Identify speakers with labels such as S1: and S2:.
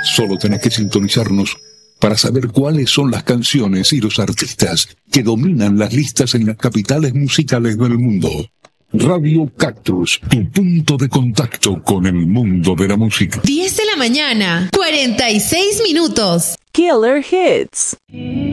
S1: Solo tenés que sintonizarnos para saber cuáles son las canciones y los artistas que dominan las listas en las capitales musicales del mundo. Radio Cactus, tu punto de contacto con el mundo de la música.
S2: 10 de la mañana, 46 minutos.
S3: Killer Hits.